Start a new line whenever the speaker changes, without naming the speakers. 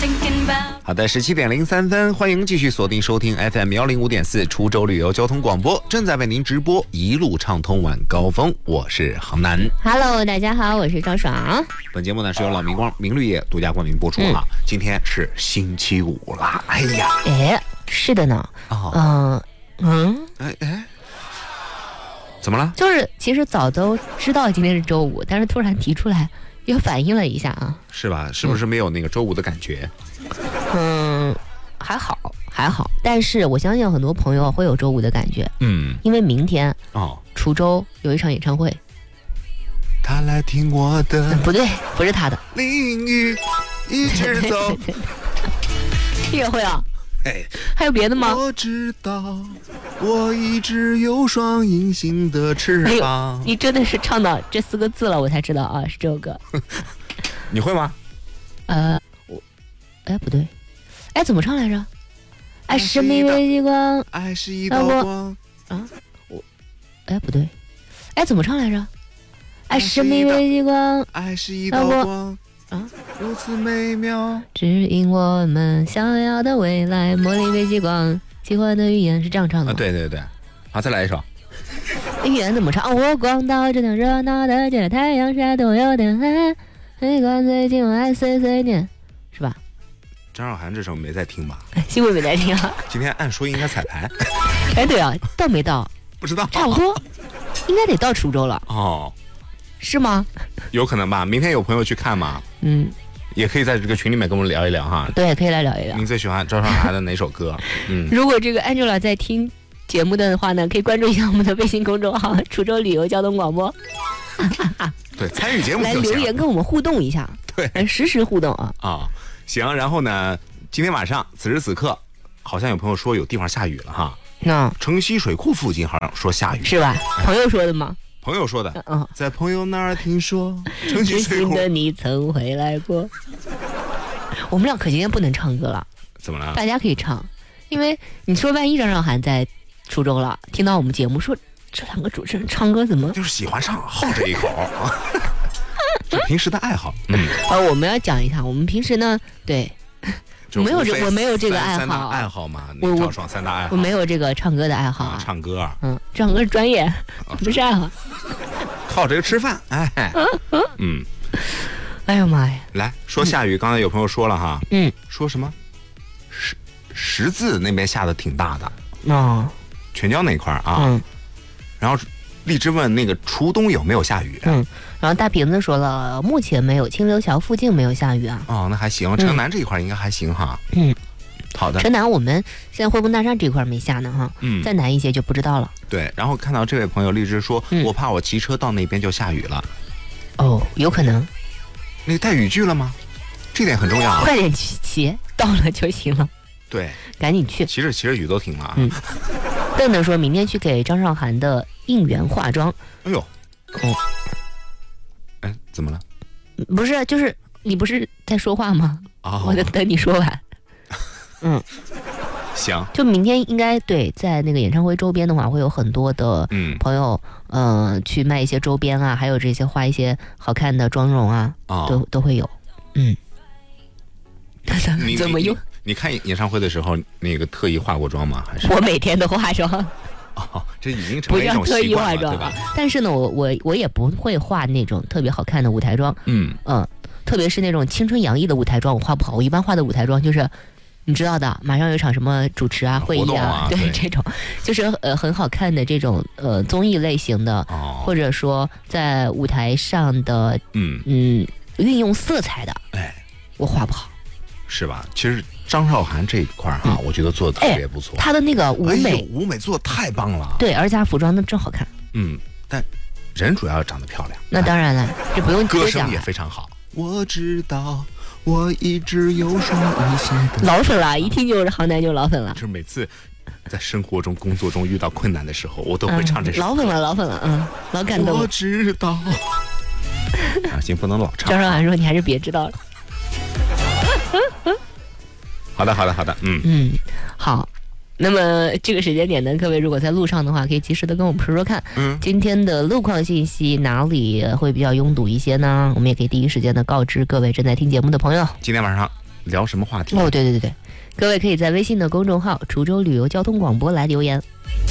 好的，17:03，欢迎继续锁定收听 FM105.4滁州旅游交通广播，正在为您直播一路畅通晚高峰，我是杭南。
Hello， 大家好，我是张爽。
本节目呢是由老明光明绿业独家冠名播出了。今天是星期五啦，哎呀，
是的呢。
怎么了？
就是其实早都知道今天是周五，但是突然提出来，又反应了一下啊。
是吧？是不是没有那个周五的感觉？
还好，但是我相信很多朋友会有周五的感觉。因为明天滁州有一场演唱会。
他来听我的，
不对，不是他的。
淋雨一直走。
音乐会啊？还有别的吗？
我知道，我一直有双隐形的翅膀。
你真的是唱到这4个字了，我才知道啊，是这首歌。
你会吗？
不对，怎么唱来着？爱是迷微激光，
爱是一道光。
不对，怎么唱来着？爱是迷微激光，
爱是一道光。如此美妙，
指引我们想要的未来。茉莉微激光，喜欢的语言是这样唱的。
对，好，再来一首。
语言怎么唱？我逛到这条热闹的街，太阳晒得我有点黑，没关最近我爱碎碎念，是吧？
张韶涵这首没在听吧？
幸亏没在听啊。
今天按说应该彩排。
对啊，到没到？
不知道，
差不多，应该得到滁州了。是吗？
有可能吧。明天有朋友去看吗？也可以在这个群里面跟我们聊一聊哈。
对，可以来聊一聊。
您最喜欢张韶涵的哪首歌？
如果这个 Angela 在听节目的话呢，可以关注一下我们的微信公众号滁州旅游交通广播。
对，参与节目
来留言跟我们互动一下。
对，
实时互动啊。
行。然后呢，今天晚上此时此刻，好像有朋友说有地方下雨了哈。城西水库附近好像说下雨，
是吧？朋友说的吗？
朋友说的。在朋友那儿听说城西水库
的你曾回来过。我们俩可今天不能唱歌了。
怎么了？
大家可以唱，因为你说万一张韶涵在滁州了，听到我们节目说这2个主持人唱歌怎么
就是喜欢唱，好这一口。这平时的爱好。
我们要讲一下，我们平时呢，对，我没有这个爱好。
三大爱好嘛，张爽3大爱好。
我没有这个唱歌的爱好。
唱歌。
唱歌是专业，不是爱好。
靠这个吃饭。
哎呦妈呀！
来说下雨，刚才有朋友说了哈。说什么？十字那边下的挺大的。全椒那块啊。然后荔枝问那个滁东有没有下雨？
然后大瓶子说了，目前没有，清流桥附近没有下雨啊。
那还行，城南这一块应该还行哈。好的。
城南我们现在汇丰大厦这块没下呢哈。再南一些就不知道了。
对，然后看到这位朋友荔枝说，我怕我骑车到那边就下雨了。
有可能。
那带雨具了吗？这点很重要。
快点骑，到了就行了。
对，
赶紧去。
骑着雨都停了。
邓邓说明天去给张韶涵的应援化妆。
怎么了？
不是，就是你不是在说话吗？我在等你说完。
行。
就明天应该对，在那个演唱会周边的话，会有很多的朋友去卖一些周边啊，还有这些画一些好看的妆容啊，都会有。怎么用？
你看演唱会的时候，那个特意化过妆吗？还是
我每天都化妆。
这已经成为一种习惯了，对吧？
但是呢，我也不会画那种特别好看的舞台妆。特别是那种青春洋溢的舞台妆，我画不好。我一般画的舞台妆就是你知道的，马上有一场什么主持会议对这种，就是很好看的这种综艺类型的，或者说在舞台上的运用色彩的，我画不好。
是吧？其实张韶涵这一块我觉得做的特别不错。
她的那个舞
美做的太棒了。
对，而且她服装真好看。
但人主要长得漂亮。
那当然了，这不用
歌声也非常好。我知道，我一直有双隐形的。
老粉了，一听就是杭南就老粉了。
就是每次在生活中、工作中遇到困难的时候，我都会唱这首。
老粉了，老感动。
我知道。行，不能老唱。
张韶涵说：“你还是别知道了。”
好的，
好。那么这个时间点呢，各位如果在路上的话，可以及时的跟我们说说看，今天的路况信息哪里会比较拥堵一些呢？我们也可以第一时间的告知各位正在听节目的朋友。
今天晚上聊什么话题？
对，各位可以在微信的公众号滁州旅游交通广播来留言。